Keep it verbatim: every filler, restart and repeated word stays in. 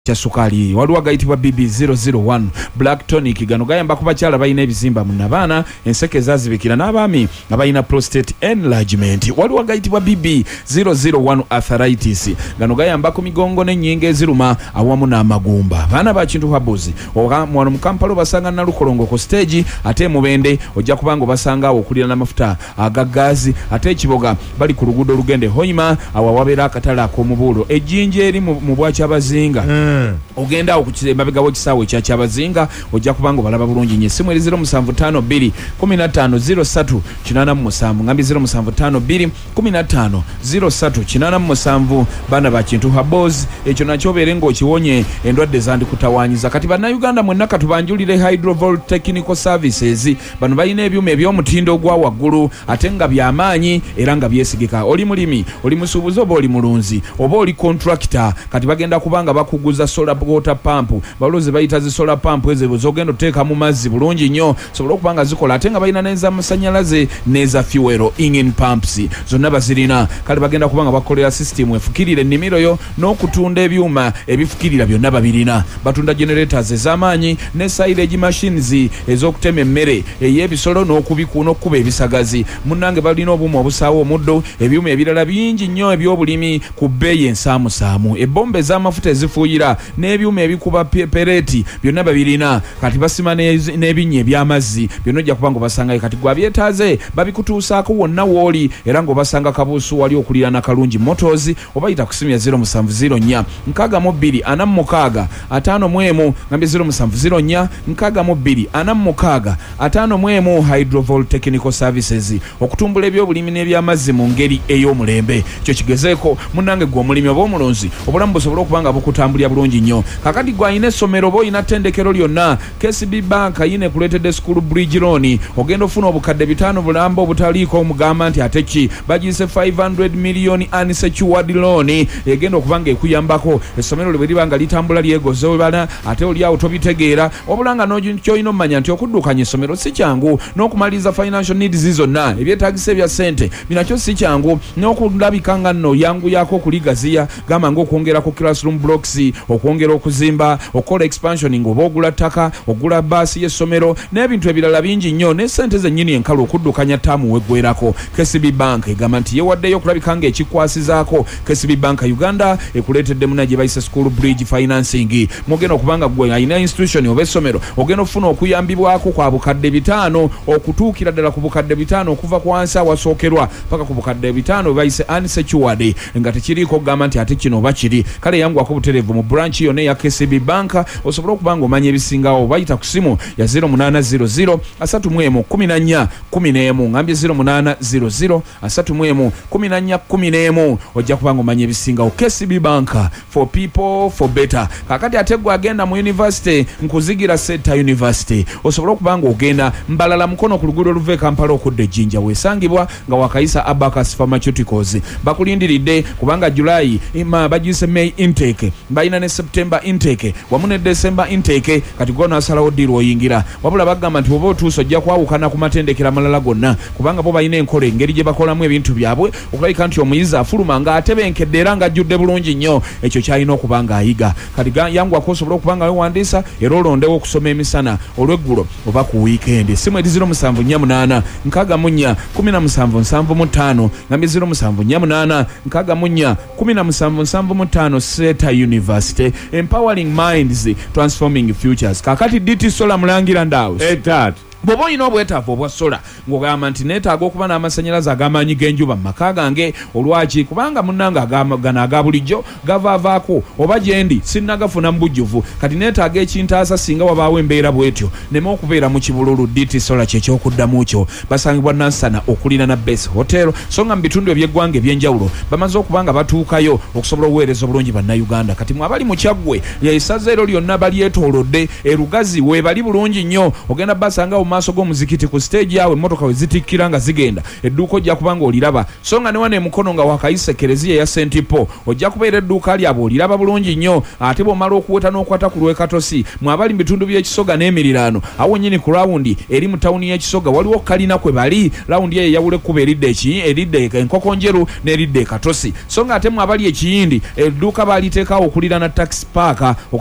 cha sukali waliwo agayitibwa B B zero zero one Black Tonic gano gayamba ku bakyala balina ebizimba mu nabaana enseke zazibikira n'abaami abalina prostate enlargement. Waliwo agayitibwa B B zero zero one Arthritis gano gayamba ku migongo n'ennyingo eziruma awamu n'amagumba. Baana ba Kintu Habozi omwana mu Kampala basanga na lukolongo ku stage ate mubende ojja kubanga basanga okulira n'amafuta agagazi ate Kiboga bali ku luguudo lugende Hoima awawabera akatala ak'omubuulo ejjinja eri mu bwakya bazinga. Mm. Ogenda okukire mabega w'ekisaawe kya Kyabazinga ojja kubanga balaba bulungi nnyo. Simu eri zero seven five two kumi na ttaano zero three kinaana mu musanvu ngambi zero seven five two kumi na ttaano zero three kinaana mu musanvu. Baana ba Kintu Habozi ekyo nakyo beere ng'okiwonye endwadde zandikutawaanyiza. Kati bannayuganda mwenna katubanjulire Hydrovolt Technical Services bano balina ebyuma eby'omutindo ogwa waggulu ate nga by'amaanyi era nga byesigika. Oli mulimi oli musuubuzi oba oli mulunzi oba oli contractor kati bagenda kubanga bakuguza solar water pump baloze bayita zi solar pump ezo zogendo teka mu mazzi bulungi nnyo sobola okubanga zikola ate nga balina neza masanyalaze neza fuel engine pumps zonna bazirina kale bagenda kubanga bakolera system efukirire ennimiro yo n'okutunda ebyuma ebifukirira byonna babirina. Batunda generators ez'amaanyi ne silage machines ez'okutema emmere ey'ebisolo n'okubikuno okuba ebisagazi. Munnange balina obumu obusaawo omuddo ebyuma ebirala bingi nnyo eby'obulimi ku bbeeyi ensaamusaamu. Ebbomba ez'amafuta ezifuuyira n'ebyuma ebikuba pereti byonna babirina kati basima n'ebinnya eby'amazzi byonna ojja kubanga basangayo kati gwa byetaaze babikutuusaako wonna wooli era ng'obasanga Kabuusu wali okulira na Kalungi Motors oba yita ku simu ya zero seven zero four nkaaga mu bbiri ana mu mukaaga ataano mu emu ngambi zero seven zero four nkaaga mu bbiri ana mu mukaaga ataano mu emu. Hydrovolt Technical Services okutumbula ebyobulimi n'ebyamazzi mu ngeri ey'omulembe. Kyo kigezeeko munnange gwe omulimi oba omulunzi obulamu busobola okubanga bukutambulira bulungi nnyo. Kakati gwa ine somero bo ina tendekero lyonna K C B Bank yine kuleetedde school bridge loan ogenda ofuna obukadde bitaano bulamba obutaliiko omugamba nti ate ki bagise five hundred million unsecured loan egenda okubanga ekuyambako essomero lwe libanga litambula lyegoze bana ate oli awo tobitegeera obulanga n'okyoyina omanya nti okuddukanya essomero si kyangu n'okumaliza financial needs zonna ebyetaagisa ebya ssente binakyo si kyangu n'okulabika nga nno yangu yako okuligaziya gamba ng'okwongerako classroom blocks okwongera okuzimba okola expansion ngoba ogula ttaka ogula baasi y'essomero n'ebintu ebirala bingi nnyo ne ssente zennyini enkalu okuddukanya ttaamu weggwerako. K C B Bank egamba nti yewaddeyo okulabika nga ekikwasizaako. K C B Bank Uganda ekuleetedde muna gye bayise school bridge financing mugenda okubanga gwe ayina institution oba essomero ogenda ofuna okuyambibwako kwa bukadde bitaano okutuukira ddala ku bukadde bitaano okuva ku wansi awasookerwa paka ku bukadde bitaano bayise unsecured nga tekiriiko okugamba nti ate kino oba kiri kale yanguwako butereevu mu branch yonna ya K C B Bank osobola okubanga omanya ebisingawo bayita ku simu ya zero eight zero zero three one one four one one ngambye zero eight zero zero three one one one four one one ojja kubanga omanya ebisingawo. K C B Bank for people for better. Kakati ate gwe agenda mu university nkuzigira Seta University osobola okubanga ogenda mbalala mukono ku luguudo luve Kampala okudde Jinja weesangibwa nga wakayisa Abacus Pharmaceuticals bakulindiridde kubanga July ima bajise May intake bayina ne September intake wamu ne December intake kati gona asalawo diro oyingira wabula bagamba nti oba otuuso ojja kwawukana ku matendekera malala gonna kubanga bo bayina enkola engeri gye bakolamu ebintu byabwe okulabika nti omuyizi afuluma nga atebenkedde era nga ajjudde bulungi nnyo ekyo kyalina okubanga ayiga kati yangu akosobola okubanga wewandiisa era olondewo okusoma emisana olweggulo oba ku weekend. Simu eri zero seven four eight nkaaga mu nnya kumi na musanvu nsanvu mu ttaano ngambi zero seven four eight nkaaga mu nnya kumi na musanvu nsanvu mu ttaano. Seta University empowering minds transforming futures. Kakati D T Solar mulangira ndawo etat bobo ino obwetaavu obwa sola ng'ogamba nti neetaaga okuba n'amasannyalaze ag'amaanyi g'enjuba mu maka gange olwaki kubanga munnanga gano aga bulijjo gavaavaako oba gyendi sinnagafuna mu bujjuvu kati neetaaga ekintaasa singa wabaawo embeera bwetyo neme okubeera mu kibululu. D T Solar kyekyokuddamu kyo basangibwa Nansana okulina na Base Hotel so nga mu bitundu eby'eggwanga eby'enjawulo bamaze okubanga batuukayo okusobola okuweereza obulungi bannayuganda. Kati mwabali mu Kyaggwe esaza ero lyonna balyetoolodde erugazi weebali bulungi nnyo ogenda basanga maaso g'omuzikiti ku stage yawe emmotoka we zitikkira nga zigenda edduuka ojja kubanga oliraba so nga ne wane emukono nga wakayisa ekereziya ya Saint Paul ojja kubeera edduuka lyabwe oliraba bulungi nnyo ate bw'omala okuweta n'okwata ku lw'ekatosi mwabali mu bitundu by'ekisoga n'emiriraano awo nnyini ku lawundi eri mu tawuni y'ekisoga waliwo kalina kwe bali lawundi eyo eyawula ekkuba eridde eki eridde enkoko njeru n'eridde ekatosi so nga ate mwabali ekiyindi edduuka baaliteekaawo okulira na taxi park